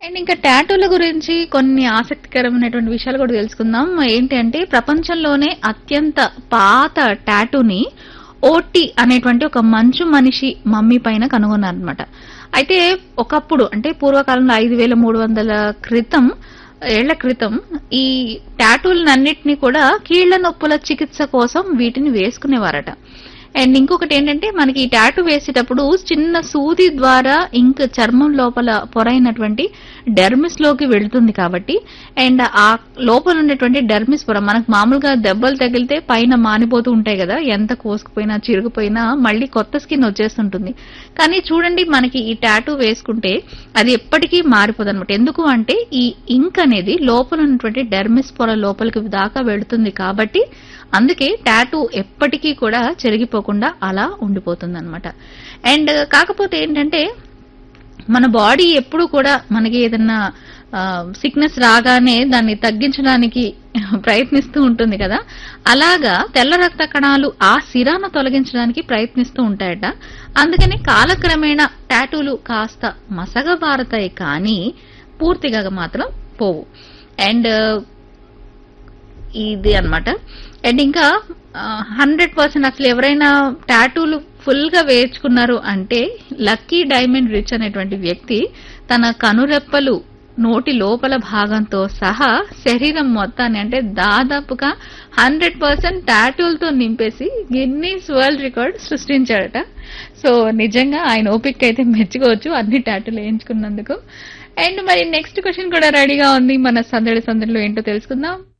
And ఇంకా టాటూల గురించి కొన్ని ఆసక్తికరమైనటువంటి విషయాలు కూడా తెలుసుకుందాం. ఏంటి అంటే ప్రపంచంలోనే అత్యంత పాత టాటూని ఓటీ అనేటువంటి ఒక మంచు మనిషి మమ్మీ పైన కనుగొన్నారనమాట. అయితే ఒకప్పుడు అంటే పూర్వకాలంలో 5300 ఏళ్ల క్రితం ఈ టాటూలన్నిటినీ కూడా కీళ్ల నొప్పుల చికిత్స కోసం వీటిని వేసుకునేవారట. అండ్ ఇంకొకటి ఏంటంటే మనకి ఈ టాటూ వేసేటప్పుడు చిన్న సూది ద్వారా ఇంక్ చర్మం లోపల పొరైనటువంటి డెర్మిస్ లోకి వెళుతుంది కాబట్టి, అండ్ ఆ లోపల ఉన్నటువంటి డెర్మిస్ పొర మనకు మామూలుగా దెబ్బలు తగిలితే పైన మానిపోతూ ఉంటాయి కదా, ఎంత కోసుకుపోయినా చిరుగుపోయినా మళ్ళీ కొత్త స్కిన్ వచ్చేస్తుంటుంది. కానీ చూడండి మనకి ఈ టాటూ వేసుకుంటే అది ఎప్పటికీ మారిపోదు అనమాట. ఎందుకు అంటే ఈ ఇంక్ అనేది లోపల ఉన్నటువంటి డెర్మిస్ పొర లోపలికి దాకా వెళుతుంది కాబట్టి అందుకే టాటూ ఎప్పటికీ కూడా చెరిగిపోకుండా అలా ఉండిపోతుంది అనమాట. అండ్ కాకపోతే ఏంటంటే మన బాడీ ఎప్పుడు కూడా మనకి ఏదన్నా సిక్నెస్ రాగానే దాన్ని తగ్గించడానికి ప్రయత్నిస్తూ ఉంటుంది కదా, అలాగా తెల్ల రక్త కణాలు ఆ సిరాను తొలగించడానికి ప్రయత్నిస్తూ ఉంటాయట. అందుకని కాలక్రమేణా టాటూలు కాస్త మసగబారతాయి కానీ పూర్తిగా మాత్రం పోవు. అండ్ ఇది అన్నమాట. అండ్ ఇంకా 100% అసలు ఎవరైనా టాటూలు ఫుల్ గా వేయించుకున్నారు అంటే లక్కీ డైమండ్ రిచ్ అనేటువంటి వ్యక్తి తన కనురెప్పలు నోటి లోపల భాగంతో సహా శరీరం మొత్తాన్ని అంటే దాదాపుగా 100% టాటూలతో నింపేసి గిన్నీస్ వరల్డ్ రికార్డ్ సృష్టించాడట. సో నిజంగా ఆయన ఓపిక అయితే మెచ్చుకోవచ్చు అన్ని టాటూలు వేయించుకున్నందుకు. అండ్ మరి నెక్స్ట్ క్వశ్చన్ కూడా రెడీగా ఉంది. మన సందడిలో ఏంటో తెలుసుకుందాం.